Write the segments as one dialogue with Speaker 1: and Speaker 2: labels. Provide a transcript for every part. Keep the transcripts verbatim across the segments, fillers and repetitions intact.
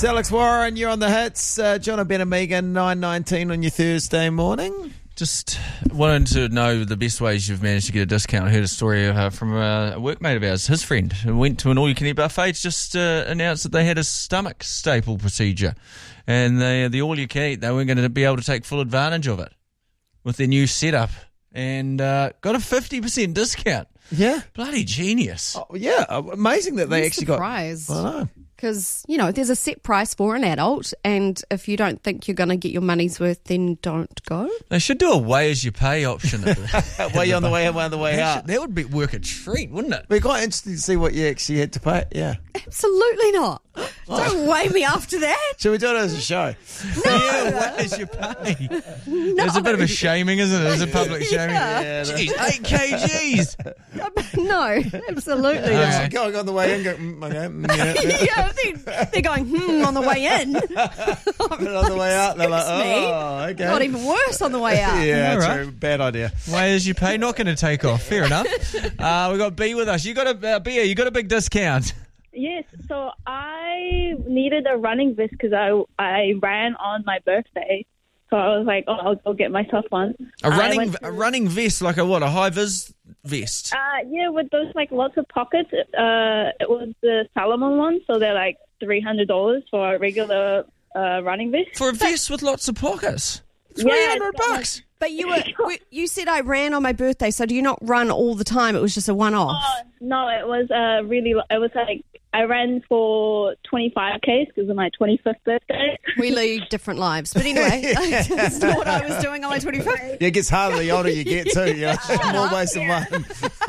Speaker 1: It's Alex Warren, you're on the hits. Uh, John and Ben and Megan, nine nineteen on your Thursday morning.
Speaker 2: Just wanted to know the best ways you've managed to get a discount. I heard a story of, uh, from a workmate of ours, his friend, who went to an all-you-can-eat buffet, just uh, announced that they had a stomach staple procedure. And they, the all-you-can-eat, they weren't going to be able to take full advantage of it with their new setup. And uh, got a fifty percent discount.
Speaker 1: Yeah.
Speaker 2: Bloody genius.
Speaker 1: Oh, yeah, amazing that they
Speaker 3: I'm
Speaker 1: actually
Speaker 3: surprised.
Speaker 1: got... I know.
Speaker 3: Because, you know, there's a set price for an adult, and if you don't think you're going to get your money's worth, then don't go.
Speaker 2: They should do a weigh-as-you-pay option. At the,
Speaker 1: Well, you're on the way in, one on the way
Speaker 2: that,
Speaker 1: out.
Speaker 2: should, that would be work a treat, wouldn't it?
Speaker 1: It'd be quite interesting to see what you actually had to pay. Yeah.
Speaker 3: Absolutely not. Don't weigh me after that.
Speaker 1: Should we do it as a show?
Speaker 2: Yeah, weigh-as-you-pay. There's a bit of a shaming, isn't it? There's a public shaming.
Speaker 1: Yeah,
Speaker 2: Jeez, eight kgs.
Speaker 3: No, absolutely
Speaker 2: Okay.
Speaker 3: not.
Speaker 1: Going on the way in, go, mm, okay, mm, yeah.
Speaker 3: Yeah, they're, they're going, hmm, on the way in.
Speaker 1: And on the way out, they're like,
Speaker 3: Excuse me.
Speaker 1: oh, okay.
Speaker 3: Not even worse on the way out.
Speaker 1: Yeah,
Speaker 2: All right.
Speaker 1: true. Bad idea.
Speaker 2: Weigh-as-you-pay, not going to take off. Fair enough. Uh, we got B with us. You got a uh, B. You got a big discount.
Speaker 4: Yes, so I needed a running vest because I I ran on my birthday. So I was like, oh, I'll go get myself one.
Speaker 2: A
Speaker 4: I
Speaker 2: running
Speaker 4: went to-
Speaker 2: a running vest, like a what? A high vis vest.
Speaker 4: Uh, yeah, with those like lots of pockets. Uh, it was the Salomon one, so they're like three hundred dollars for a regular uh, running vest.
Speaker 2: For a vest with lots of pockets.
Speaker 4: Yeah,
Speaker 2: Three hundred
Speaker 4: it's got, like-
Speaker 2: bucks.
Speaker 3: But you were you said I ran on my birthday, so do you not run all the time? It was just a one-off.
Speaker 4: Oh, no, it was uh, really, it was like, I ran for twenty-five Ks because of my twenty-fifth birthday.
Speaker 3: We lead different lives. But anyway, that's not what I was doing on my twenty-fifth.
Speaker 1: Yeah, it gets harder the older you get too. You know, more ways than one.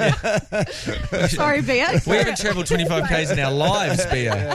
Speaker 3: Sorry, Bea.
Speaker 2: We haven't travelled twenty-five kays in our lives, Bea.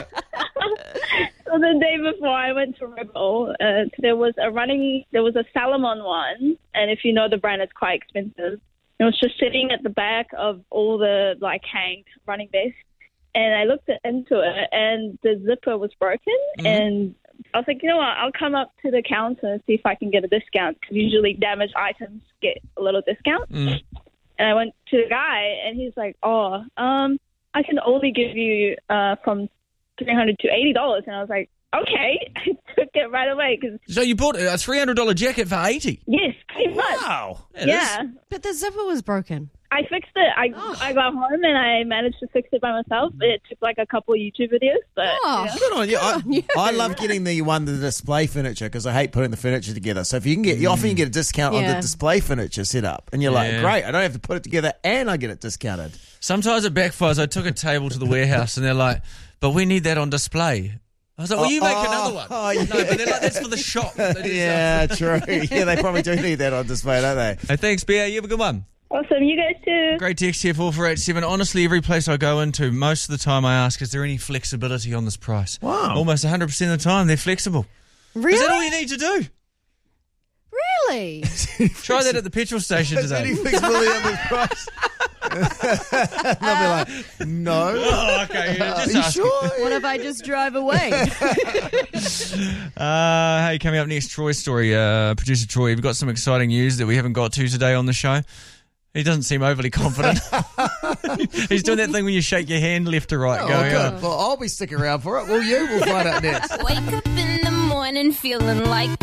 Speaker 4: So the day before I went to Rebel, uh, there was a running, there was a Salomon one, and if you know the brand, it's quite expensive. It was just sitting at the back of all the like hanged running vests, and I looked into it, and the zipper was broken,
Speaker 2: Mm-hmm.
Speaker 4: and I was like, you know what, I'll come up to the counter and see if I can get a discount, because usually damaged items get a little discount.
Speaker 2: Mm.
Speaker 4: And I went to the guy, and he's like, oh, um, I can only give you uh, from three hundred dollars to eighty dollars. And I was like, okay. I took it right away. Cause,
Speaker 2: So you bought a three hundred dollars jacket for eighty.
Speaker 4: yes, pretty much.
Speaker 1: Wow.
Speaker 2: It
Speaker 4: Yeah.
Speaker 2: is.
Speaker 3: But the zipper was broken.
Speaker 4: I fixed it. I
Speaker 3: Oh.
Speaker 4: I got home and I managed to fix it by myself. It took like a couple of YouTube videos, but
Speaker 3: Oh.
Speaker 4: yeah.
Speaker 1: Good on you. I,
Speaker 3: on you.
Speaker 1: I love getting the one, the display furniture, because I hate putting the furniture together. So if you can get, you often get a discount on the
Speaker 3: Yeah.
Speaker 1: display furniture set up, and you're like,
Speaker 2: Yeah.
Speaker 1: great, I don't have to put it together and I get it discounted.
Speaker 2: Sometimes it backfires. I took a table to the warehouse and they're like, but we need that on display. I was like, well, you make
Speaker 1: Oh,
Speaker 2: another one.
Speaker 1: oh, yeah.
Speaker 2: No, but they're like, that's for the shop. They do
Speaker 1: Yeah, true. Yeah, they probably do need that on display, don't they?
Speaker 2: Hey, thanks, Bea. You have a good one.
Speaker 4: Awesome. You guys too.
Speaker 2: Great text here, four four eight seven. Honestly, every place I go into, most of the time I ask, is there any flexibility on this price?
Speaker 1: Wow.
Speaker 2: Almost one hundred percent of the time, they're flexible.
Speaker 3: Really?
Speaker 2: Is that all you need to do?
Speaker 3: Really?
Speaker 2: Try that at the petrol station
Speaker 1: Is there any
Speaker 2: today.
Speaker 1: flexibility on this price? They'll be like, no.
Speaker 2: Oh, okay.
Speaker 1: Are
Speaker 2: Just
Speaker 1: you
Speaker 2: ask.
Speaker 1: sure?
Speaker 3: What if I just drive away?
Speaker 2: Uh, hey, coming up next, Troy's story. Uh, producer Troy, we've got some exciting news that we haven't got to today on the show. He doesn't seem overly confident. He's doing that thing when you shake your hand left to right.
Speaker 1: Oh,
Speaker 2: going,
Speaker 1: good.
Speaker 2: oh.
Speaker 1: Well, I'll be sticking around for it. Will you? We'll find out next.
Speaker 5: Wake up in the morning feeling like